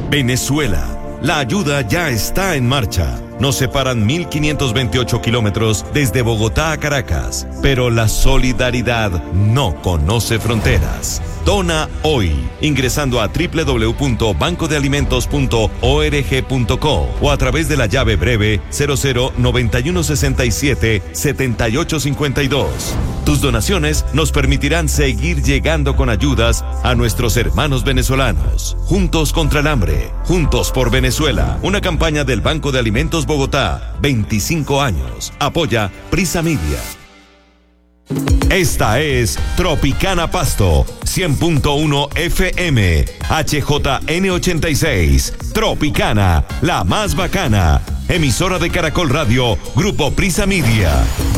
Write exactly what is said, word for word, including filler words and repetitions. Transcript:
Venezuela. La ayuda ya está en marcha. Nos separan mil quinientos veintiocho kilómetros desde Bogotá a Caracas, pero la solidaridad no conoce fronteras. Dona hoy, ingresando a doble u doble u doble u punto banco de alimentos punto org punto co o a través de la llave breve cero cero noventa y uno sesenta y siete setenta y ocho cincuenta y dos. Tus donaciones nos permitirán seguir llegando con ayudas a nuestros hermanos venezolanos. Juntos contra el hambre, juntos por Venezuela. Una campaña del Banco de Alimentos Bogotá, veinticinco años. Apoya Prisa Media. Esta es Tropicana Pasto, cien punto uno F M, H J N ochenta y seis. Tropicana, la más bacana. Emisora de Caracol Radio, Grupo Prisa Media.